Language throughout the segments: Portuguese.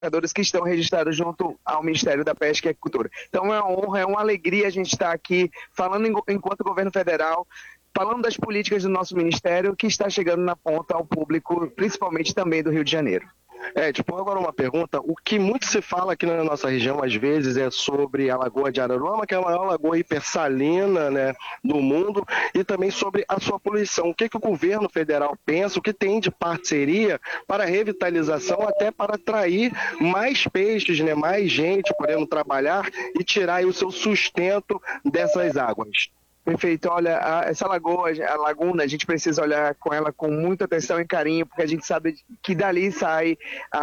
pescadores que estão registrados junto ao Ministério da Pesca e Agricultura. Então é uma honra, é uma alegria a gente estar aqui falando enquanto governo federal, falando das políticas do nosso ministério que está chegando na ponta ao público, principalmente também do Rio de Janeiro. Tipo, agora uma pergunta, o que muito se fala aqui na nossa região, às vezes, é sobre a Lagoa de Araruama, que é a maior lagoa hipersalina, né, do mundo, e também sobre a sua poluição. O que o governo federal pensa, o que tem de parceria para a revitalização, até para atrair mais peixes, né, mais gente podendo trabalhar e tirar aí o seu sustento dessas águas? Perfeito. Olha, essa lagoa, a laguna, a gente precisa olhar com ela com muita atenção e carinho, porque a gente sabe que dali sai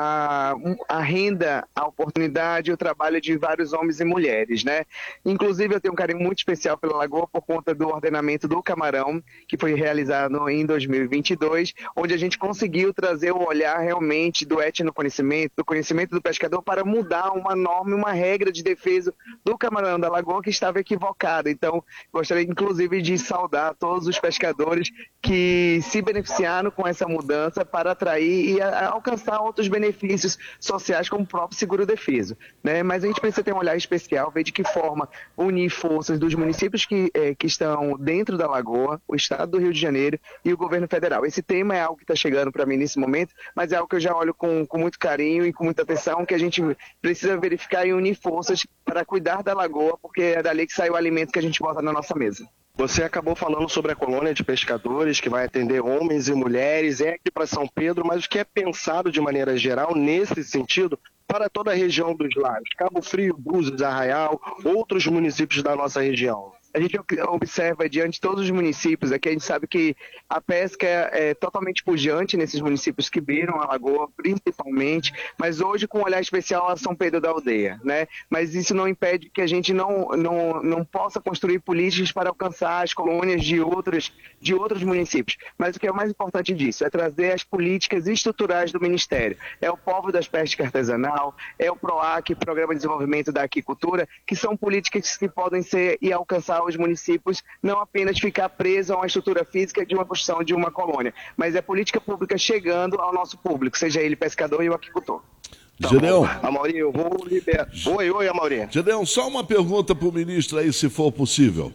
a renda, a oportunidade, o trabalho de vários homens e mulheres, né? Inclusive, eu tenho um carinho muito especial pela lagoa por conta do ordenamento do camarão, que foi realizado em 2022, onde a gente conseguiu trazer o olhar realmente do etnoconhecimento, do conhecimento do pescador, para mudar uma norma, uma regra de defesa do camarão da lagoa que estava equivocada. Então, gostaria inclusive de saudar todos os pescadores que se beneficiaram com essa mudança para atrair e alcançar outros benefícios sociais como o próprio seguro-defeso, né? Mas a gente precisa ter um olhar especial, ver de que forma unir forças dos municípios que estão dentro da lagoa, o estado do Rio de Janeiro e o governo federal. Esse tema é algo que está chegando para mim nesse momento, mas é algo que eu já olho com muito carinho e com muita atenção, que a gente precisa verificar e unir forças para cuidar da lagoa, porque é dali que sai o alimento que a gente bota na nossa mesa. Você acabou falando sobre a colônia de pescadores que vai atender homens e mulheres, é aqui para São Pedro, mas o que é pensado de maneira geral nesse sentido para toda a região dos lagos, Cabo Frio, Búzios, Arraial, outros municípios da nossa região? A gente observa diante de todos os municípios, aqui a gente sabe que a pesca é totalmente pujante nesses municípios que beiram a lagoa, principalmente, mas hoje com um olhar especial a São Pedro da Aldeia, né? Mas isso não impede que a gente não possa construir políticas para alcançar as colônias de outros municípios. Mas o que é o mais importante disso é trazer as políticas estruturais do Ministério. É o Povo das Pescas Artesanal, é o PROAC, Programa de Desenvolvimento da Aquicultura, que são políticas que podem ser e alcançar os municípios, não apenas ficar preso a uma estrutura física de uma construção de uma colônia, mas é política pública chegando ao nosso público, seja ele pescador e o aquicultor. Gedeão. Amaury, eu vou liberar. Oi, Amaury. Gedeão, só uma pergunta para o ministro aí, se for possível.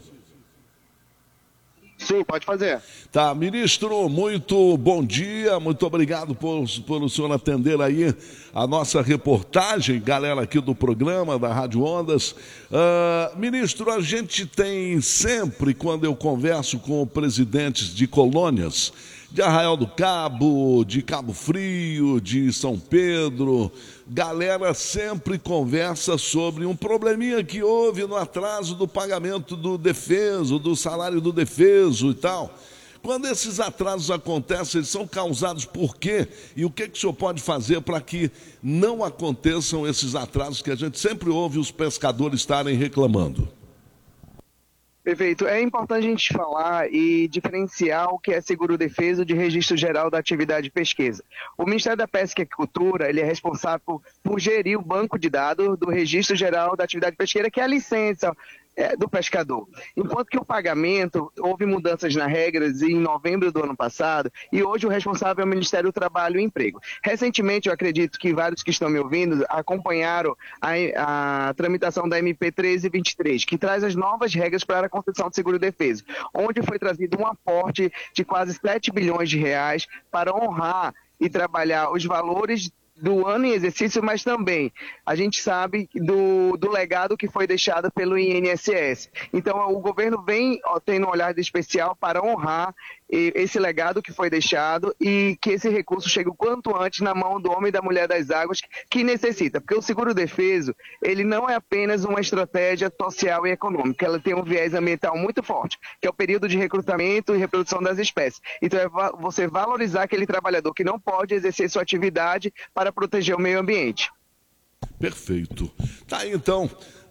Sim, pode fazer. Tá, ministro, muito bom dia, muito obrigado por o senhor atender aí a nossa reportagem, galera aqui do programa, da Rádio Ondas. Ministro, a gente tem sempre, quando eu converso com presidentes de colônias, de Arraial do Cabo, de Cabo Frio, de São Pedro, galera sempre conversa sobre um probleminha que houve no atraso do pagamento do defeso, do salário do defeso e tal. Quando esses atrasos acontecem, eles são causados por quê? E o que o senhor pode fazer para que não aconteçam esses atrasos que a gente sempre ouve os pescadores estarem reclamando? Perfeito. É importante a gente falar e diferenciar o que é seguro-defeso de registro geral da atividade de pesquisa. O Ministério da Pesca e Agricultura, ele é responsável por gerir o banco de dados do registro geral da atividade pesqueira, que é a licença do pescador. Enquanto que o pagamento, houve mudanças nas regras em novembro do ano passado e hoje o responsável é o Ministério do Trabalho e Emprego. Recentemente, eu acredito que vários que estão me ouvindo acompanharam a tramitação da MP 1323, que traz as novas regras para a concessão de seguro-defeso, onde foi trazido um aporte de quase 7 bilhões de reais para honrar e trabalhar os valores do ano em exercício, mas também a gente sabe do legado que foi deixado pelo INSS. Então, o governo vem tendo um olhar especial para honrar esse legado que foi deixado e que esse recurso chegue o quanto antes na mão do homem e da mulher das águas que necessita. Porque o seguro-defeso, ele não é apenas uma estratégia social e econômica, ela tem um viés ambiental muito forte, que é o período de recrutamento e reprodução das espécies. Então, é você valorizar aquele trabalhador que não pode exercer sua atividade para proteger o meio ambiente. Perfeito. Tá aí, então,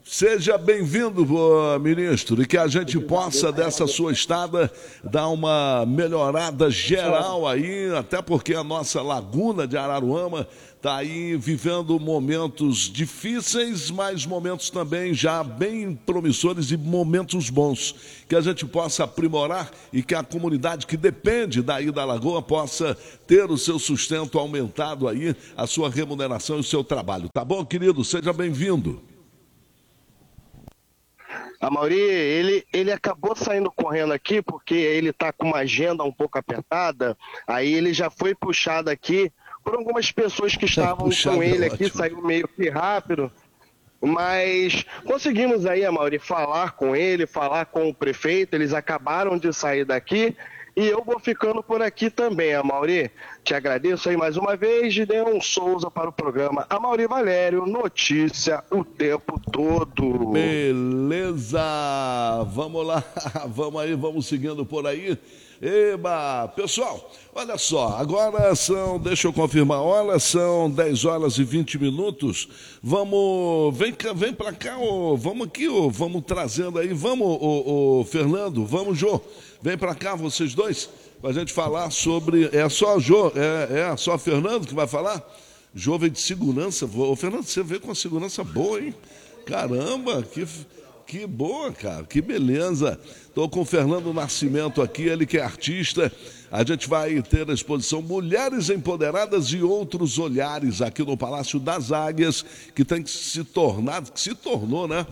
Seja bem-vindo, ministro, e que a gente possa, dessa sua estada, dar uma melhorada geral aí, até porque a nossa laguna de Araruama está aí vivendo momentos difíceis, mas momentos também já bem promissores e momentos bons. Que a gente possa aprimorar e que a comunidade que depende daí da lagoa possa ter o seu sustento aumentado aí, a sua remuneração e o seu trabalho. Tá bom, querido? Seja bem-vindo. Amaury, ele acabou saindo correndo aqui porque ele está com uma agenda um pouco apertada, aí ele já foi puxado aqui por algumas pessoas que estavam com ele aqui, saiu meio que rápido, mas conseguimos aí, Amaury, falar com ele, falar com o prefeito, eles acabaram de sair daqui. E eu vou ficando por aqui também, Amaury. Te agradeço aí mais uma vez, Gideon Souza para o programa Amaury Valério, notícia o tempo todo. Beleza, vamos lá, vamos aí, vamos seguindo por aí. Eba, pessoal, olha só, agora são, deixa eu confirmar a hora, são 10 horas e 20 minutos. Vamos, vem pra cá, vamos aqui, vamos trazendo aí, vamos, Fernando, vamos, Jô. Vem pra cá, vocês dois, pra gente falar sobre. É só Jô, só Fernando que vai falar? Jô veio de segurança. Ô, Fernando, você veio com a segurança boa, hein? Caramba, que boa, cara, que beleza. Estou com o Fernando Nascimento aqui, ele que é artista. A gente vai ter a exposição Mulheres Empoderadas e Outros Olhares aqui no Palácio das Águias, que tem que se tornou, né?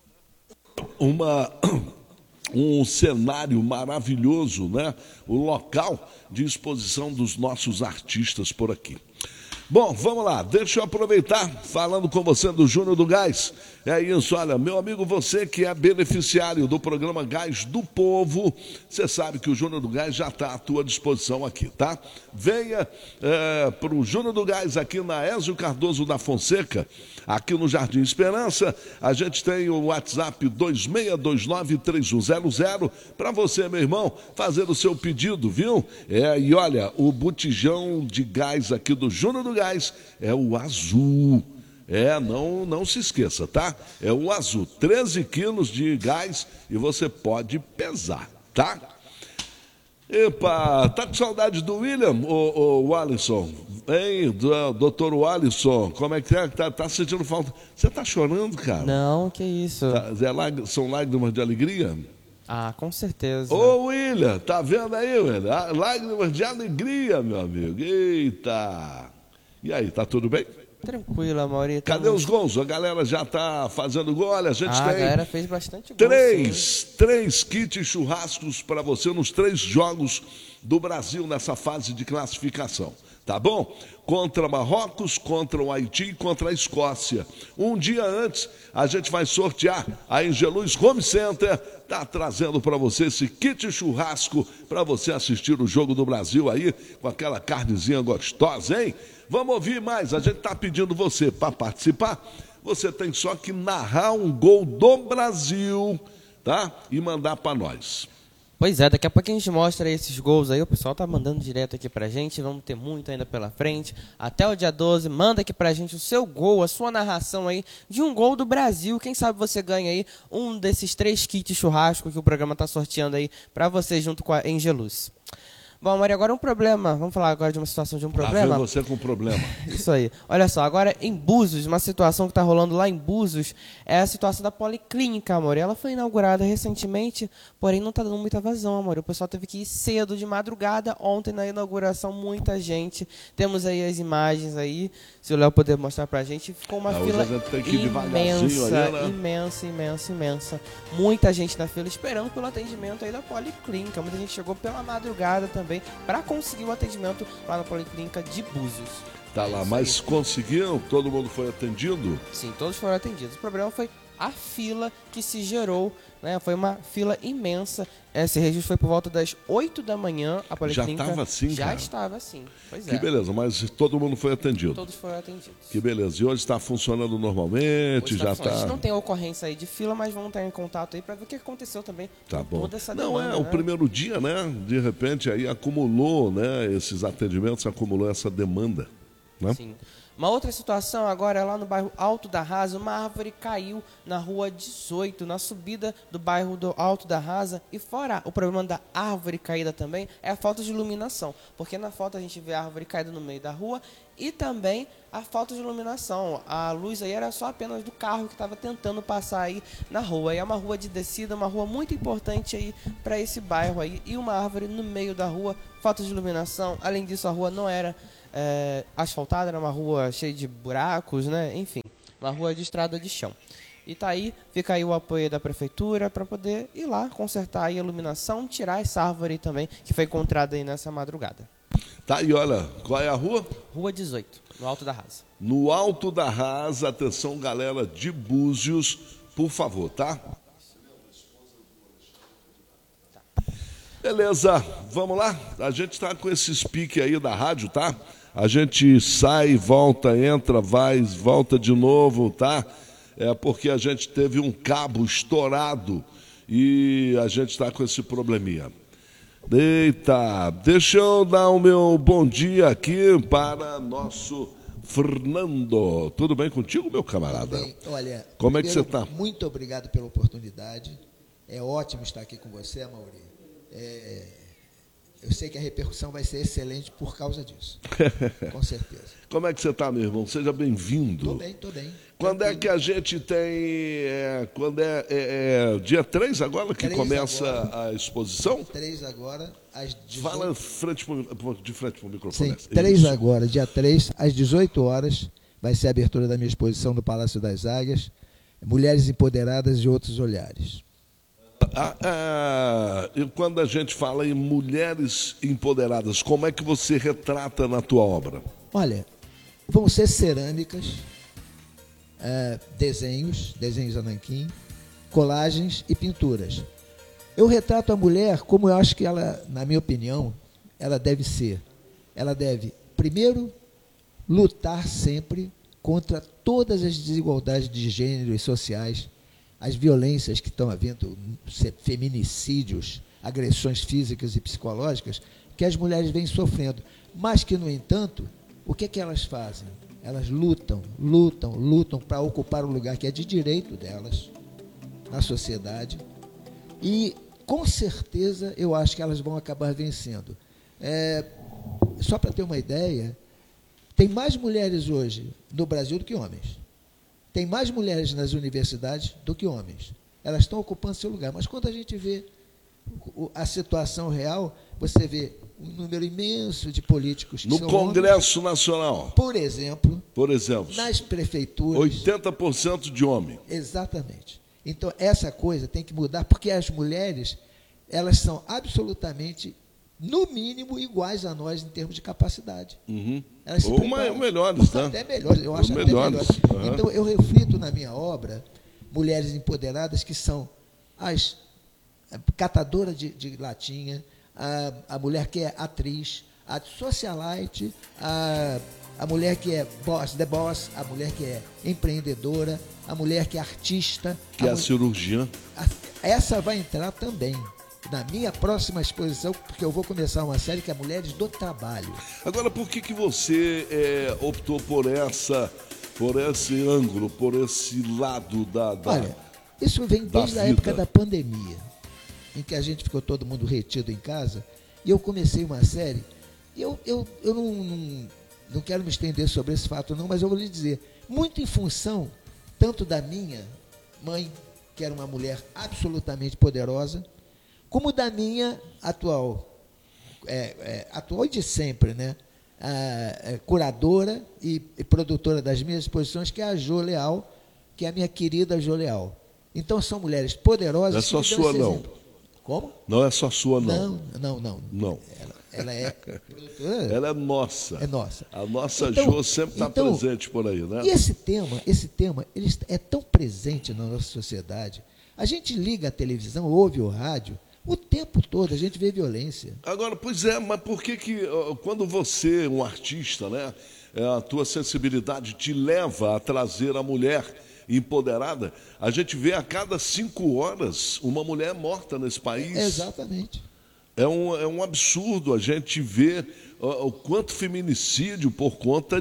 Um cenário maravilhoso, né? O local de exposição dos nossos artistas por aqui. Bom, vamos lá, deixa eu aproveitar falando com você do Júnior do Gás. É isso, olha, meu amigo, você que é beneficiário do programa Gás do Povo, você sabe que o Júnior do Gás já está à tua disposição aqui, tá? Venha para o Júnior do Gás aqui na Ézio Cardoso da Fonseca, aqui no Jardim Esperança. A gente tem o WhatsApp 26293100 para você, meu irmão, fazer o seu pedido, viu? E olha, o botijão de gás aqui do Júnior do Gás é o azul. Não se esqueça, tá? É o azul, 13 quilos de gás e você pode pesar, tá? Epa, tá com saudade do William, o Alisson? Hein, doutor Alisson, como é que é? Tá sentindo falta? Você tá chorando, cara? Não, que isso. São lágrimas de alegria? Ah, com certeza. Ô, William, tá vendo aí, William? Lágrimas de alegria, meu amigo. Eita! E aí, tá tudo bem? Tranquilo, Amaury. Cadê os gols? A galera já tá fazendo gol. Olha, a gente tem... A galera fez bastante gol. Três kits churrascos para você nos 3 jogos do Brasil nessa fase de classificação. Tá bom? Contra Marrocos, contra o Haiti e contra a Escócia. Um dia antes, a gente vai sortear a Angelus Home Center. Tá trazendo para você esse kit churrasco para você assistir o jogo do Brasil aí com aquela carnezinha gostosa, hein? Vamos ouvir mais. A gente tá pedindo você para participar. Você tem só que narrar um gol do Brasil, tá? E mandar para nós. Pois é, daqui a pouco a gente mostra esses gols aí, o pessoal tá mandando direto aqui pra gente, vamos ter muito ainda pela frente, até o dia 12, manda aqui pra gente o seu gol, a sua narração aí de um gol do Brasil, quem sabe você ganha aí um desses 3 kits churrasco que o programa tá sorteando aí pra você junto com a Angelus. Bom, Maria, agora um problema. Vamos falar agora de uma situação de um problema? Você com problema. Isso aí. Olha só, agora em Búzios, uma situação que está rolando lá em Búzios é a situação da Policlínica, amor. Ela foi inaugurada recentemente, porém não está dando muita vazão, amor. O pessoal teve que ir cedo, de madrugada, ontem na inauguração, muita gente. Temos aí as imagens aí, se o Léo puder mostrar pra gente. Ficou uma fila imensa. Muita gente na fila esperando pelo atendimento aí da Policlínica. Muita gente chegou pela madrugada também para conseguir o atendimento lá na Policlínica de Búzios. Tá lá, mas conseguiram? Todo mundo foi atendido? Sim, todos foram atendidos. O problema foi a fila que se gerou, né? Foi uma fila imensa. Esse registro foi por volta das 8 da manhã. A Policlínica já estava assim, já cara? Estava assim. Pois que beleza, mas todo mundo foi atendido? Todos foram atendidos. Que beleza. E hoje está funcionando normalmente? Já tá... A gente não tem ocorrência aí de fila, mas vamos estar em contato aí para ver o que aconteceu também. Tá bom. Toda essa não, demanda, o primeiro dia, né? De repente aí acumulou, né? Esses atendimentos, acumulou essa demanda, né? Sim. Uma outra situação agora é lá no bairro Alto da Rasa, uma árvore caiu na rua 18, na subida do bairro do Alto da Rasa. E fora o problema da árvore caída também, é a falta de iluminação. Porque na foto a gente vê a árvore caída no meio da rua e também a falta de iluminação. A luz aí era só apenas do carro que estava tentando passar aí na rua. E é uma rua de descida, uma rua muito importante aí para esse bairro aí. E uma árvore no meio da rua, falta de iluminação. Além disso, a rua não era asfaltada, era uma rua cheia de buracos, né? Enfim, uma rua de estrada de chão. E tá aí, fica aí o apoio da prefeitura para poder ir lá consertar aí a iluminação, tirar essa árvore também que foi encontrada aí nessa madrugada. Tá, e olha, qual é a rua? Rua 18, no Alto da Rasa. No Alto da Rasa, atenção galera de Búzios, por favor, tá? Beleza, vamos lá? A gente tá com esse speak aí da rádio, tá? A gente sai, volta, entra, vai, volta de novo, tá? É porque a gente teve um cabo estourado e a gente está com esse probleminha. Eita, deixa eu dar o meu bom dia aqui para nosso Fernando. Tudo bem contigo, meu camarada? Bem, olha, como é que você está? Muito obrigado pela oportunidade. É ótimo estar aqui com você, Amaury. Eu sei que a repercussão vai ser excelente por causa disso. Com certeza. Como é que você está, meu irmão? Seja bem-vindo. Estou bem. Quando é que a gente tem... quando dia 3 agora que começa agora, a exposição? 3 agora, às 18... Fala de frente para o microfone. Sim, 3 agora, dia 3, às 18 horas, vai ser a abertura da minha exposição no Palácio das Águias, Mulheres Empoderadas e Outros Olhares. E quando a gente fala em mulheres empoderadas, como é que você retrata na tua obra? Olha, vão ser cerâmicas, desenhos a nanquim, colagens e pinturas. Eu retrato a mulher como eu acho que ela, na minha opinião, ela deve ser. Ela deve, primeiro, lutar sempre contra todas as desigualdades de gênero e sociais, as violências que estão havendo, feminicídios, agressões físicas e psicológicas, que as mulheres vêm sofrendo. Mas que, no entanto, o que elas fazem? Elas lutam para ocupar o lugar que é de direito delas na sociedade. E, com certeza, eu acho que elas vão acabar vencendo. Só para ter uma ideia, tem mais mulheres hoje no Brasil do que homens. Tem mais mulheres nas universidades do que homens. Elas estão ocupando seu lugar. Mas quando a gente vê a situação real, você vê um número imenso de políticos que no são Congresso homens. Nacional. Por exemplo, nas prefeituras. 80% de homem. Exatamente. Então, essa coisa tem que mudar, porque as mulheres, elas são absolutamente, no mínimo, iguais a nós em termos de capacidade. Uhum. Elas ou melhores, né? Até melhores, eu acho até melhores. Uhum. Então, eu reflito na minha obra mulheres empoderadas que são as catadoras de latinha, a mulher que é atriz, a socialite, a mulher que é the boss, a mulher que é empreendedora, a mulher que é artista. Que é a cirurgiã. Essa vai entrar também na minha próxima exposição, porque eu vou começar uma série que é Mulheres do Trabalho. Agora, por que você optou por esse ângulo, por esse lado da Olha, isso vem desde a época da pandemia, em que a gente ficou todo mundo retido em casa, e eu comecei uma série, e eu não quero me estender sobre esse fato não, mas eu vou lhe dizer, muito em função tanto da minha mãe, que era uma mulher absolutamente poderosa, como da minha atual e de sempre, né? Curadora e produtora das minhas exposições, que é a Jo Leal, que é a minha querida Jo Leal. Então, são mulheres poderosas. Não é só sua, não. Como? Não é só sua, não. Não. Ela é produtora. Ela é nossa. É nossa. A nossa Jo sempre está presente por aí, né? E esse tema ele é tão presente na nossa sociedade. A gente liga a televisão, ouve o rádio, o tempo todo a gente vê violência. Agora, pois é, mas por que quando você, um artista, né, a tua sensibilidade te leva a trazer a mulher empoderada, a gente vê a cada 5 horas uma mulher morta nesse país. Exatamente. É um absurdo a gente ver o quanto feminicídio por conta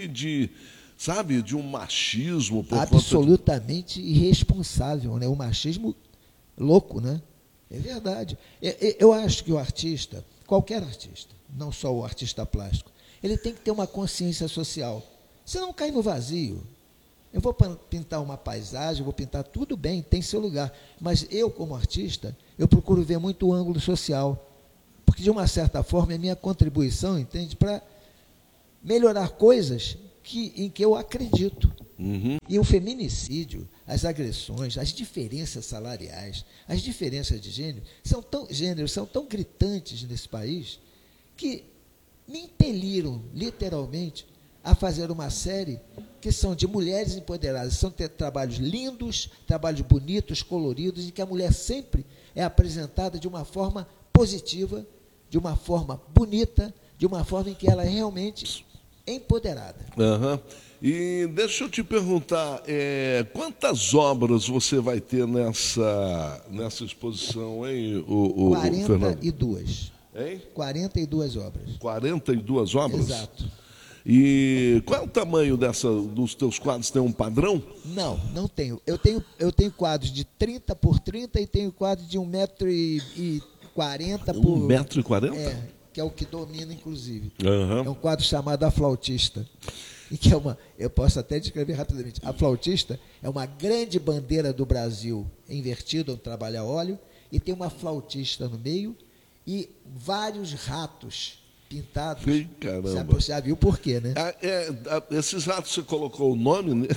sabe, de um machismo. Absolutamente irresponsável, né? O machismo louco, né? É verdade. Eu acho que o artista, qualquer artista, não só o artista plástico, ele tem que ter uma consciência social. Você não cai no vazio. Eu vou pintar uma paisagem, vou pintar tudo bem, tem seu lugar. Mas eu, como artista, eu procuro ver muito o ângulo social. Porque, de uma certa forma, é minha contribuição, entende, para melhorar coisas em que eu acredito. E o feminicídio, as agressões, as diferenças salariais, as diferenças de gênero são tão gritantes nesse país que me impeliram, literalmente, a fazer uma série que são de mulheres empoderadas. São trabalhos lindos, trabalhos bonitos, coloridos, em que a mulher sempre é apresentada de uma forma positiva, de uma forma bonita, de uma forma em que ela é realmente empoderada. E deixa eu te perguntar, quantas obras você vai ter nessa exposição, hein, o 42. Hein? 42 obras. 42 obras? Exato. E qual é o tamanho dos teus quadros? Tem um padrão? Não tenho. Eu tenho quadros de 30 por 30 e tenho quadros de 1,40 m por... 1,40 m? Que é o que domina, inclusive. É um quadro chamado A Flautista. E que eu posso até descrever rapidamente. A Flautista é uma grande bandeira do Brasil invertida, onde trabalha óleo, e tem uma flautista no meio e vários ratos pintados. Caramba. Já viu por quê, né? Esses ratos você colocou o nome? Né?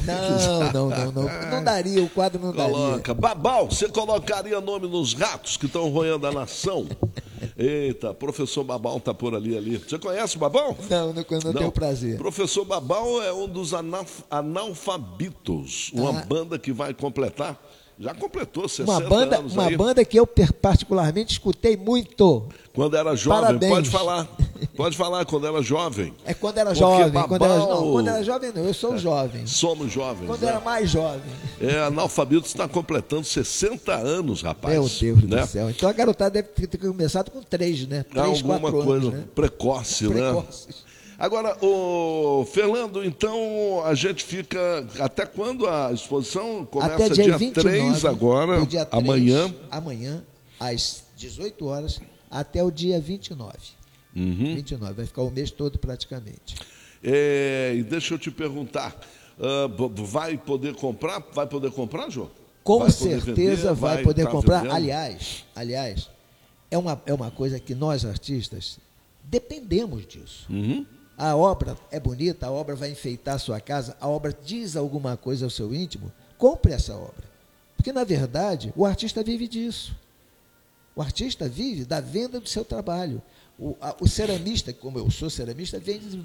Não daria, o quadro não daria. Babal, você colocaria nome nos ratos que estão roendo a nação? Eita, professor Babal está por ali. Você conhece o Babal? Não tenho prazer. Professor Babal é um dos analfabitos, uma banda que vai completar, já completou 60 anos. Uma banda que eu particularmente escutei muito. Quando era jovem, Parabéns. Pode falar quando era jovem. Quando era jovem. Babal... Quando era jovem não, eu sou jovem. Somos jovens. Quando era mais jovem. Analfabeto está completando 60 anos, rapaz. Meu Deus do céu. Então a garotada deve ter começado com 3, né? 3, 4 anos. Alguma coisa precoce, né? Agora, Fernando, então a gente fica... Até quando a exposição começa? Até dia 29, 3 agora, dia 3, amanhã, às 18 horas, até o dia 29. 29, vai ficar o mês todo praticamente. E deixa eu te perguntar, vai poder comprar? Vai poder comprar, João? Com certeza vai poder comprar. Aliás, é uma coisa que nós artistas dependemos disso. A obra é bonita, a obra vai enfeitar a sua casa, a obra diz alguma coisa ao seu íntimo, compre essa obra. Porque, na verdade, o artista vive disso. O artista vive da venda do seu trabalho. O ceramista, como eu sou ceramista, vende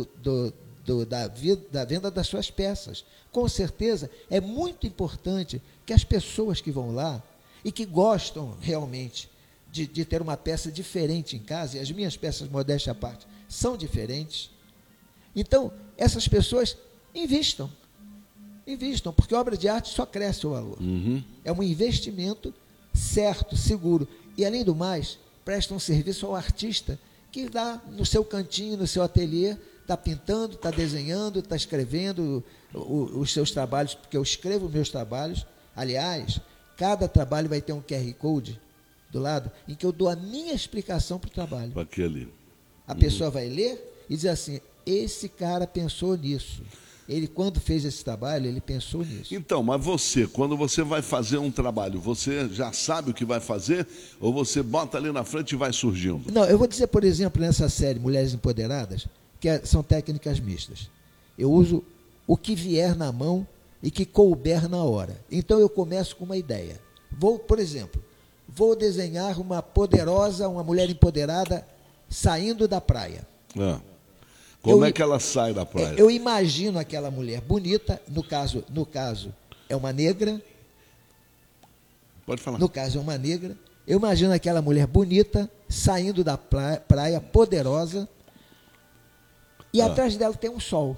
da venda das suas peças. Com certeza, é muito importante que as pessoas que vão lá e que gostam realmente de ter uma peça diferente em casa, e as minhas peças, modéstia à parte, são diferentes. Então, essas pessoas invistam, porque obra de arte só cresce o valor. É um investimento certo, seguro. E, além do mais, presta um serviço ao artista que dá no seu cantinho, no seu ateliê, está pintando, está desenhando, está escrevendo os seus trabalhos, porque eu escrevo meus trabalhos. Aliás, cada trabalho vai ter um QR Code do lado, em que eu dou a minha explicação para o trabalho. A pessoa vai ler e diz assim, esse cara pensou nisso. Ele, quando fez esse trabalho, ele pensou nisso. Então, mas você, quando você vai fazer um trabalho, você já sabe o que vai fazer ou você bota ali na frente e vai surgindo? Não, eu vou dizer, por exemplo, nessa série Mulheres Empoderadas, que são técnicas mistas. Eu uso o que vier na mão e que couber na hora. Então, eu começo com uma ideia. Por exemplo, vou desenhar uma mulher empoderada saindo da praia. Como é que ela sai da praia? Eu imagino aquela mulher bonita, no caso é uma negra. Pode falar. No caso é uma negra. Eu imagino aquela mulher bonita, saindo da praia, poderosa, e atrás dela tem um sol.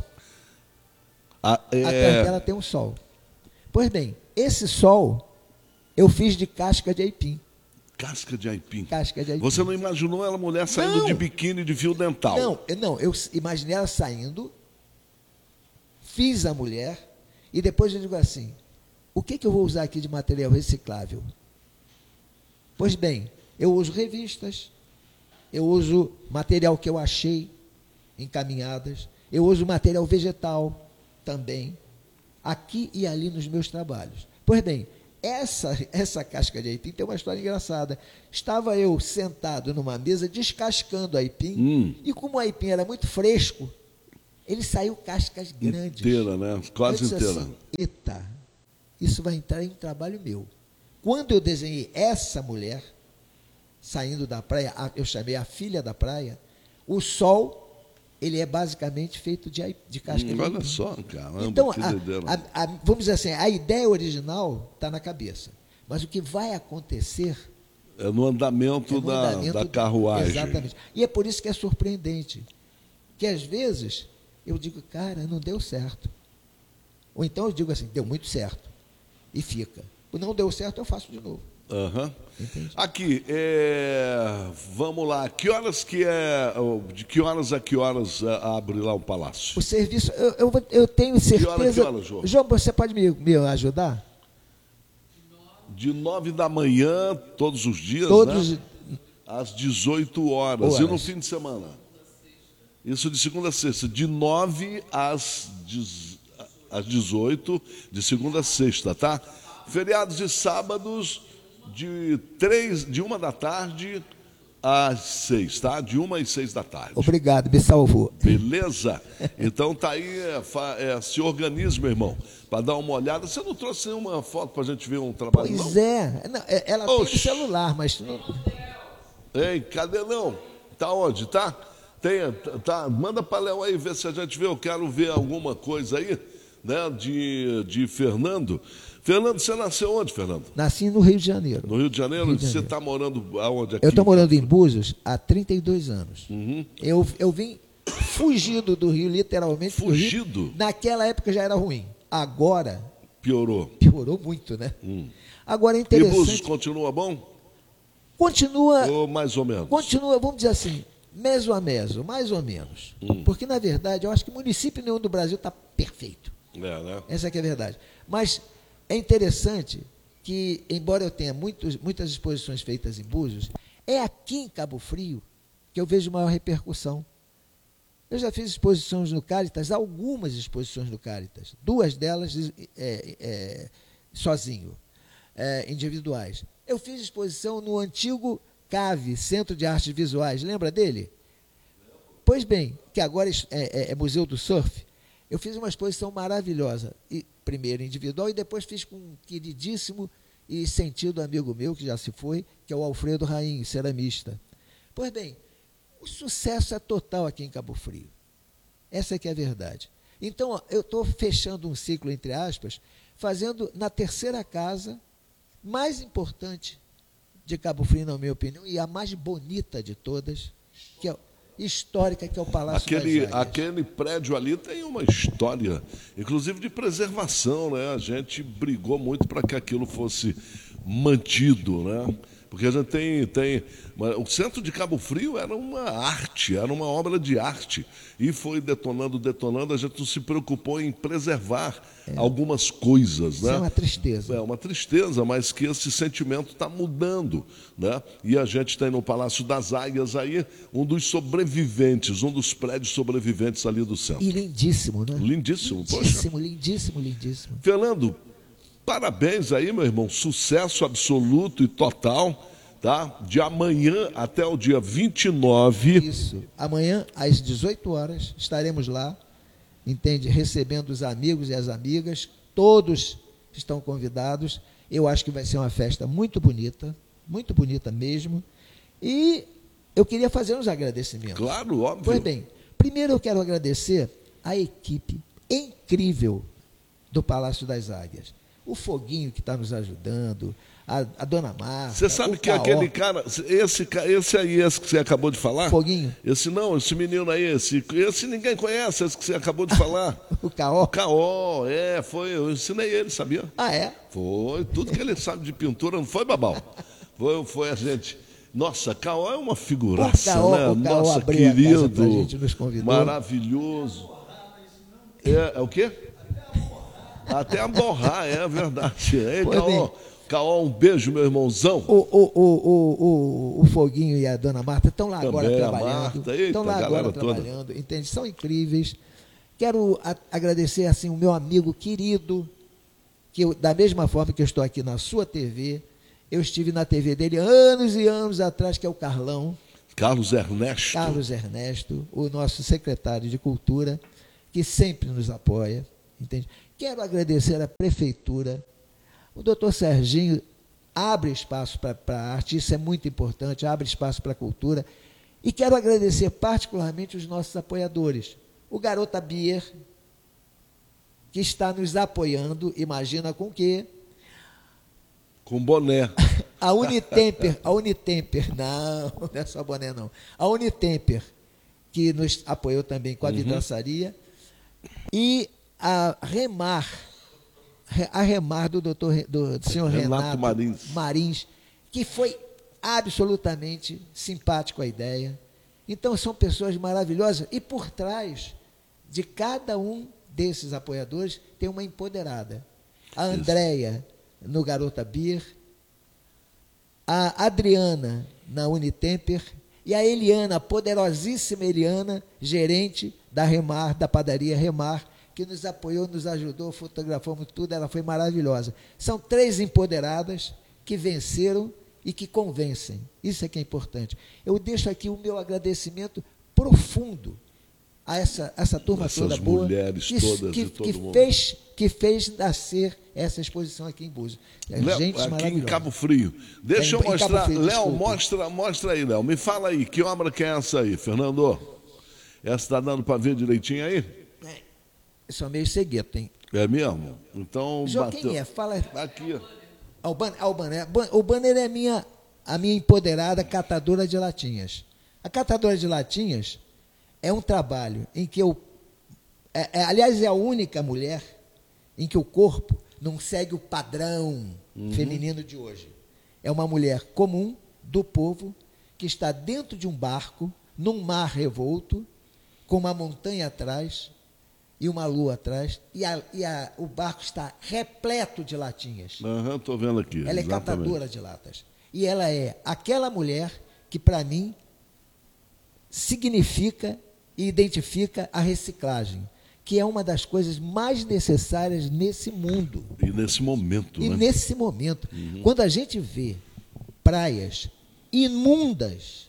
Atrás dela tem um sol. Pois bem, esse sol eu fiz de casca de aipim. Casca de aipim. Casca de aipim. Você não imaginou ela mulher saindo de biquíni de fio dental? Não, eu imaginei ela saindo, fiz a mulher, e depois eu digo assim, o que eu vou usar aqui de material reciclável? Pois bem, eu uso revistas, eu uso material que eu achei encaminhadas, eu uso material vegetal também, aqui e ali nos meus trabalhos. Pois bem, essa casca de aipim tem uma história engraçada. Estava eu sentado numa mesa descascando aipim, e como o aipim era muito fresco, ele saiu cascas grandes. Inteira, né? Quase eu disse inteira. Assim, eita, isso vai entrar em trabalho meu. Quando eu desenhei essa mulher, saindo da praia, eu chamei a filha da praia, o sol, ele é basicamente feito de casca de aipim. Olha só, caramba, então, que doideira. vamos dizer assim, a ideia original está na cabeça, mas o que vai acontecer é no andamento, da carruagem. Exatamente. E é por isso que é surpreendente, que às vezes eu digo, cara, não deu certo. Ou então eu digo assim, deu muito certo, e fica. Não deu certo, eu faço de novo. Uhum. Aqui, vamos lá, de que horas a que horas abre lá o palácio? O serviço, eu tenho certeza... Que horas, João? João, você pode me ajudar? De 9 da manhã, todos os dias, né? Às 18 horas. E no fim de semana? Isso de segunda a sexta, de 9 às 18, de segunda a sexta, tá? Feriados e sábados, de 1 da tarde às 6, tá? De 1 às 6 da tarde. Obrigado, me salvou. Beleza? Então tá aí, se organize, meu irmão, para dar uma olhada. Você não trouxe nenhuma foto para a gente ver um trabalho, pois não? Pois é. Não, ela tem no celular, mas... Ei, cadê não? Tá onde? Tá? Manda para Léo aí ver se a gente vê. Eu quero ver alguma coisa aí, né? De Fernando. Fernando, você nasceu onde, Fernando? Nasci no Rio de Janeiro. No Rio de Janeiro? Você está morando aonde aqui? Eu estou morando em Búzios há 32 anos. Uhum. Eu vim fugido do Rio, literalmente. Fugido? Rio. Naquela época já era ruim. Agora... Piorou. Piorou muito, né? Agora é interessante... E Búzios continua bom? Continua... Ou mais ou menos? Continua, vamos dizer assim, meso a meso, mais ou menos. Porque, na verdade, eu acho que município nenhum do Brasil está perfeito. Né? Essa que é a verdade. Mas... é interessante que, embora eu tenha muitas exposições feitas em Búzios, é aqui em Cabo Frio que eu vejo maior repercussão. Eu já fiz exposições no Caritas, algumas exposições no Caritas, 2 delas sozinho, individuais. Eu fiz exposição no antigo CAV, Centro de Artes Visuais, lembra dele? Pois bem, que agora é Museu do Surf. Eu fiz uma exposição maravilhosa, primeiro individual, e depois fiz com um queridíssimo e sentido amigo meu, que já se foi, que é o Alfredo Rainho, ceramista. Pois bem, o sucesso é total aqui em Cabo Frio. Essa é que é a verdade. Então, eu estou fechando um ciclo, entre aspas, fazendo na terceira casa mais importante de Cabo Frio, na minha opinião, e a mais bonita de todas, que é histórica, que é o Palácio das Águias. Aquele prédio ali tem uma história, inclusive de preservação, né? A gente brigou muito para que aquilo fosse mantido, né? Porque a gente tem o centro de Cabo Frio era uma arte, era uma obra de arte, e foi detonando, a gente não se preocupou em preservar algumas coisas, né? Isso é uma tristeza. É uma tristeza, mas que esse sentimento está mudando, né? E a gente tem no Palácio das Águias aí um dos sobreviventes, um dos prédios sobreviventes ali do centro. E lindíssimo, né? Lindíssimo, lindíssimo, lindíssimo, lindíssimo. Fernando, parabéns aí, meu irmão, sucesso absoluto e total, tá? De amanhã até o dia 29. Isso, amanhã às 18 horas estaremos lá, entende? Recebendo os amigos e as amigas, todos estão convidados. Eu acho que vai ser uma festa muito bonita mesmo, e eu queria fazer uns agradecimentos. Claro, óbvio. Pois bem, primeiro eu quero agradecer a equipe incrível do Palácio das Águias. O Foguinho, que está nos ajudando, a Dona Marta. Você sabe que aquele cara, esse que você acabou de falar? Foguinho. Esse menino aí, esse ninguém conhece, esse que você acabou de falar. O Caó? O Caó, eu ensinei ele, sabia? Ah, é? Foi, tudo que ele sabe de pintura, não foi, Babal? Foi a gente. Nossa, Caó é uma figuraça, né? O Caó Nossa, abriu querido, a casa pra gente, nos convidou. maravilhoso. É o quê? Até a borrar, é verdade. Ei, Caó, um beijo, meu irmãozão. O Foguinho e a Dona Marta estão lá agora Também, trabalhando. Estão lá agora trabalhando, entende? São incríveis. Quero agradecer assim o meu amigo querido, que da mesma forma que eu estou aqui na sua TV, eu estive na TV dele anos e anos atrás, que é o Carlão. Carlos Ernesto. Carlos Ernesto, o nosso secretário de Cultura, que sempre nos apoia, entende? Quero agradecer à Prefeitura. O doutor Serginho abre espaço para a arte, isso é muito importante, abre espaço para a cultura. E quero agradecer particularmente os nossos apoiadores. O Garota Beer, que está nos apoiando, imagina com o quê? Com boné. A Unitemper, não é só boné não. A Unitemper, que nos apoiou também com a vidraçaria, e a Remar do senhor Renato Marins, que foi absolutamente simpático à ideia. Então, são pessoas maravilhosas, e por trás de cada um desses apoiadores tem uma empoderada. A Andréia, no Garota Beer, a Adriana, na Unitemper, e a Eliana, a poderosíssima Eliana, gerente da Remar, da padaria Remar, que nos apoiou, nos ajudou, fotografamos tudo, ela foi maravilhosa. São 3 empoderadas que venceram e que convencem. Isso é que é importante. Eu deixo aqui o meu agradecimento profundo a essa turma toda boa, mulheres todas e todo mundo. Que fez nascer essa exposição aqui em Búzios. Gente aqui em Cabo Frio. Deixa eu mostrar. Léo, mostra aí, Léo. Me fala aí, que obra que é essa aí, Fernando? Essa está dando para ver direitinho aí? Isso é meio cegueta, hein? É mesmo? Então, quem é? Fala aqui. O banner é a minha empoderada catadora de latinhas. A catadora de latinhas é um trabalho em que aliás, é a única mulher em que o corpo não segue o padrão feminino de hoje. É uma mulher comum, do povo, que está dentro de um barco, num mar revolto, com uma montanha atrás e uma lua atrás, o barco está repleto de latinhas. Estou vendo aqui. Ela é catadora de latas. E ela é aquela mulher que, para mim, significa e identifica a reciclagem, que é uma das coisas mais necessárias nesse mundo. E nesse momento. Nesse momento. Quando a gente vê praias imundas,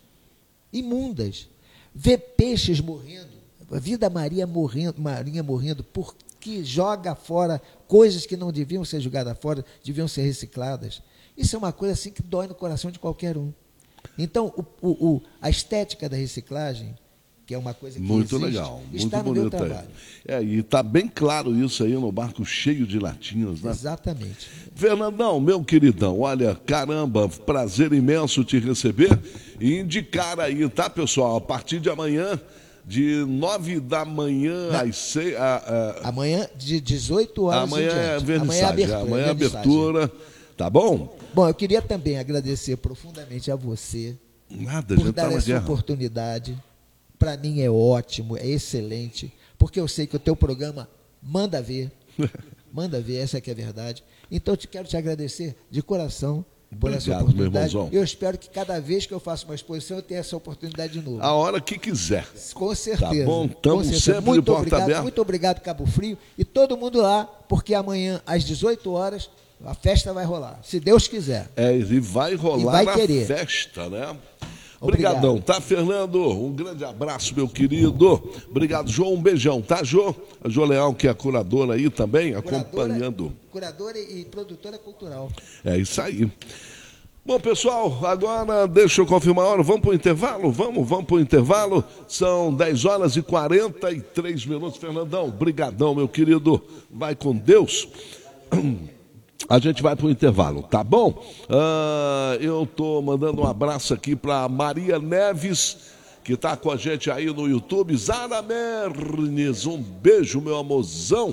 vê peixes morrendo, a vida marinha morrendo, porque joga fora coisas que não deviam ser jogadas fora, deviam ser recicladas. Isso é uma coisa assim que dói no coração de qualquer um. Então, a estética da reciclagem, que é uma coisa que muito existe, legal, está muito no meu bonito trabalho. E está bem claro isso aí no barco cheio de latinhas, né? Exatamente. Fernandão, meu queridão, olha, caramba, prazer imenso te receber e indicar aí, tá, pessoal? A partir de amanhã, de 9 da manhã às 6... Amanhã, de 18 horas amanhã em diante. É vernissagem, amanhã é abertura, tá bom? Bom, eu queria também agradecer profundamente a você por dar essa oportunidade. Para mim é ótimo, é excelente, porque eu sei que o teu programa manda ver, essa que é a verdade. Então, quero te agradecer de coração por essa oportunidade. Meu irmãozão. Eu espero que cada vez que eu faço uma exposição, eu tenha essa oportunidade de novo. A hora que quiser. Com certeza. Tá bom, estamos sempre muito de porta obrigado, aberta. muito obrigado, Cabo Frio, e todo mundo lá, porque amanhã, às 18 horas, a festa vai rolar, se Deus quiser. E vai rolar a festa, né? Obrigadão, tá, Fernando? Um grande abraço, meu querido. Obrigado, João. Um beijão, tá, Jô? A Jô Leal, que é a curadora aí também, acompanhando. Curadora e produtora cultural. É isso aí. Bom, pessoal, agora deixa eu confirmar a hora. Vamos para o intervalo? Vamos para o intervalo. São 10 horas e 43 minutos. Fernandão, brigadão, meu querido. Vai com Deus. A gente vai para o intervalo, tá bom? Eu estou mandando um abraço aqui para Maria Neves, que está com a gente aí no YouTube. Zara Mernes, um beijo, meu amorzão.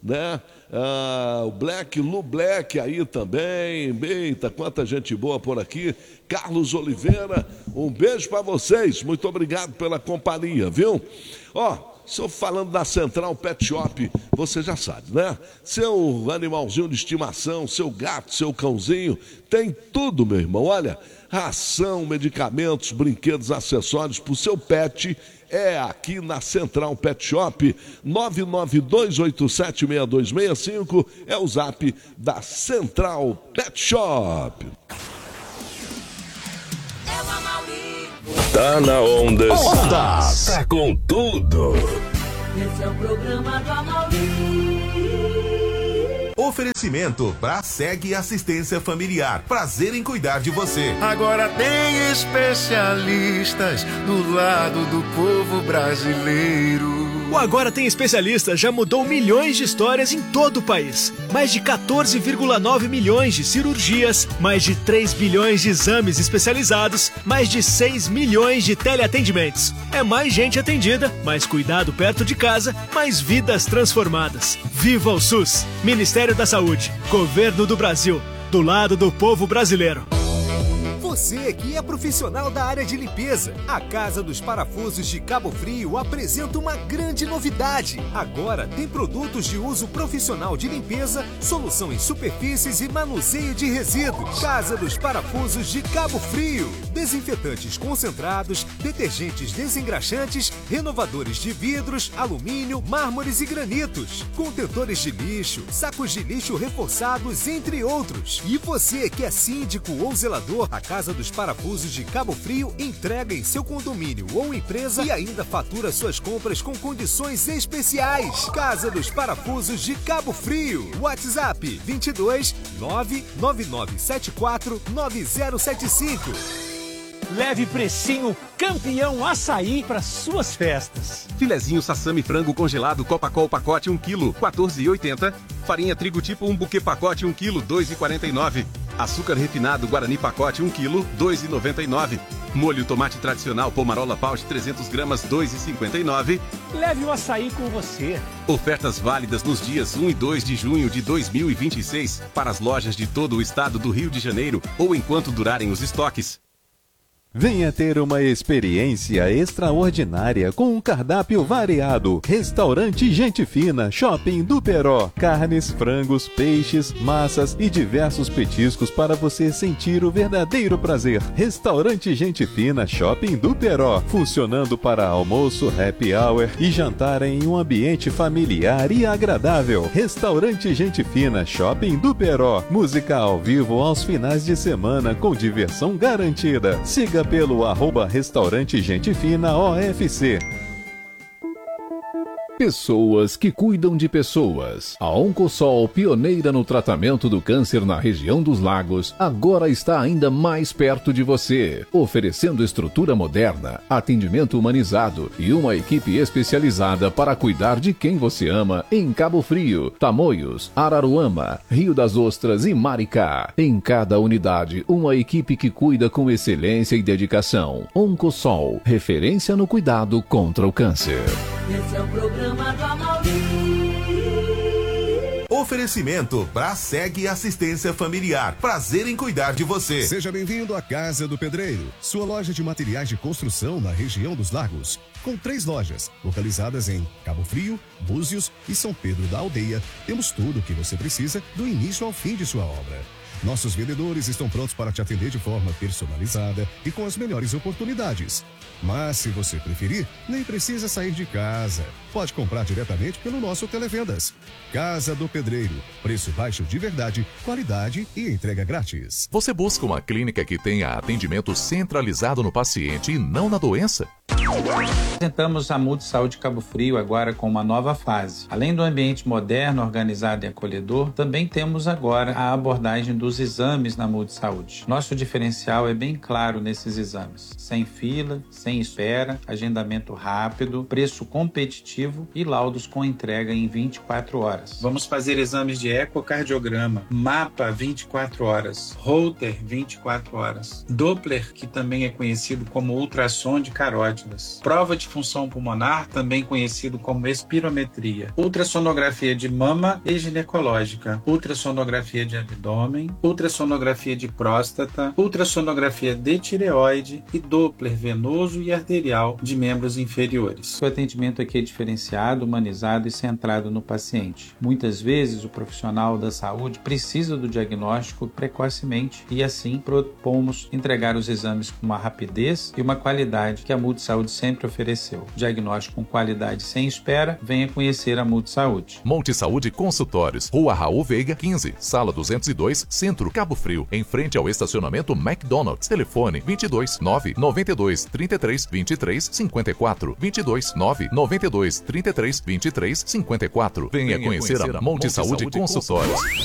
né? O Black, Lu Black aí também. Eita, quanta gente boa por aqui. Carlos Oliveira, um beijo para vocês. Muito obrigado pela companhia, viu? Estou falando da Central Pet Shop, você já sabe, né? Seu animalzinho de estimação, seu gato, seu cãozinho, tem tudo, meu irmão. Olha, ração, medicamentos, brinquedos, acessórios para o seu pet. É aqui na Central Pet Shop, 992876265 é o zap da Central Pet Shop. Tá na Ondas. Tá com tudo. Esse é o programa do Amaury. Oferecimento Braseg Assistência Familiar. Prazer em cuidar de você. Agora tem especialistas do lado do povo brasileiro. O Agora Tem Especialistas já mudou milhões de histórias em todo o país. Mais de 14,9 milhões de cirurgias, mais de 3 bilhões de exames especializados, mais de 6 milhões de teleatendimentos. É mais gente atendida, mais cuidado perto de casa, mais vidas transformadas. Viva o SUS! Ministério da Saúde, Governo do Brasil, do lado do povo brasileiro. Você que é profissional da área de limpeza, a Casa dos Parafusos de Cabo Frio apresenta uma grande novidade. Agora tem produtos de uso profissional de limpeza, solução em superfícies e manuseio de resíduos. Casa dos Parafusos de Cabo Frio. Desinfetantes concentrados, detergentes desengraxantes, renovadores de vidros, alumínio, mármores e granitos, contentores de lixo, sacos de lixo reforçados, entre outros. E você que é síndico ou zelador, a Casa dos Parafusos de Cabo Frio entrega em seu condomínio ou empresa e ainda fatura suas compras com condições especiais. Casa dos Parafusos de Cabo Frio. WhatsApp 22 99974 9075. Leve precinho campeão açaí para suas festas. Filezinho sassami frango congelado Copacol pacote 1 kg, 14,80. Farinha trigo tipo 1 buquê pacote 1 kg, 2,49. Açúcar refinado Guarani pacote 1 kg, 2,99. Molho tomate tradicional Pomarola Pouch 300 gramas, 2,59. Leve o açaí com você. Ofertas válidas nos dias 1 e 2 de junho de 2026 para as lojas de todo o estado do Rio de Janeiro ou enquanto durarem os estoques. Venha ter uma experiência extraordinária com um cardápio variado. Restaurante Gente Fina, Shopping do Peró. Carnes, frangos, peixes, massas e diversos petiscos para você sentir o verdadeiro prazer. Restaurante Gente Fina, Shopping do Peró. Funcionando para almoço, happy hour e jantar em um ambiente familiar e agradável. Restaurante Gente Fina, Shopping do Peró. Música ao vivo aos finais de semana com diversão garantida. Siga pelo @Restaurante Gente Fina OFC. Pessoas que cuidam de pessoas. A Oncosol, pioneira no tratamento do câncer na região dos lagos, agora está ainda mais perto de você, oferecendo estrutura moderna, atendimento humanizado e uma equipe especializada para cuidar de quem você ama em Cabo Frio, Tamoios, Araruama, Rio das Ostras e Maricá. Em cada unidade, uma equipe que cuida com excelência e dedicação. Oncosol, referência no cuidado contra o câncer. Esse é o programa do Amaury. Oferecimento Braseg Assistência Familiar. Prazer em cuidar de você. Seja bem-vindo à Casa do Pedreiro, sua loja de materiais de construção na região dos Lagos. Com 3 lojas, localizadas em Cabo Frio, Búzios e São Pedro da Aldeia, temos tudo o que você precisa do início ao fim de sua obra. Nossos vendedores estão prontos para te atender de forma personalizada e com as melhores oportunidades. Mas, se você preferir, nem precisa sair de casa. Pode comprar diretamente pelo nosso Televendas. Casa do Pedreiro. Preço baixo de verdade, qualidade e entrega grátis. Você busca uma clínica que tenha atendimento centralizado no paciente e não na doença? Apresentamos a Multisaúde Cabo Frio agora com uma nova fase. Além do ambiente moderno, organizado e acolhedor, também temos agora a abordagem dos exames na Multisaúde. Nosso diferencial é bem claro nesses exames. Sem fila, sem espera, agendamento rápido, preço competitivo e laudos com entrega em 24 horas. Vamos fazer exames de ecocardiograma, mapa 24 horas, Holter 24 horas, Doppler, que também é conhecido como ultrassom de carótidas. rotinas. Prova de função pulmonar, também conhecido como espirometria. Ultrassonografia de mama e ginecológica. Ultrassonografia de abdômen. Ultrassonografia de próstata. Ultrassonografia de tireoide e Doppler venoso e arterial de membros inferiores. O atendimento aqui é diferenciado, humanizado e centrado no paciente. Muitas vezes o profissional da saúde precisa do diagnóstico precocemente e assim propomos entregar os exames com uma rapidez e uma qualidade que a Multisaúde sempre ofereceu. Diagnóstico com qualidade sem espera, venha conhecer a Multisaúde. Multisaúde Consultórios, Rua Raul Veiga, 15, Sala 202, Centro, Cabo Frio, em frente ao estacionamento McDonald's. Telefone 22 992 33 23 54 22 992 33 23 54. Venha conhecer a Multisaúde Consultórios.